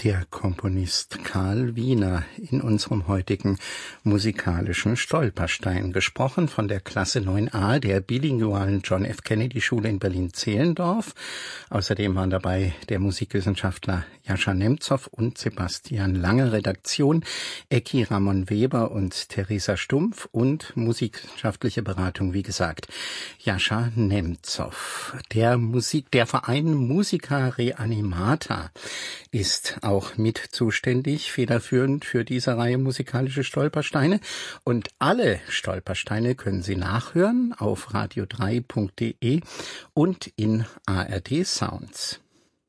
der Komponist Karl Wiener in unserem heutigen musikalischen Stolperstein, gesprochen von der Klasse 9a der bilingualen John F. Kennedy Schule in Berlin-Zehlendorf. Außerdem waren dabei der Musikwissenschaftler Jascha Nemzow und Sebastian Lange, Redaktion Ecki Ramon Weber und Theresa Stumpf und musikwissenschaftliche Beratung, wie gesagt, Jascha Nemzow. Der Verein Musica Reanimata ist auch mit zuständig, federführend für diese Reihe musikalische Stolpersteine. Und alle Stolpersteine können Sie nachhören auf radio3.de und in ARD Sounds.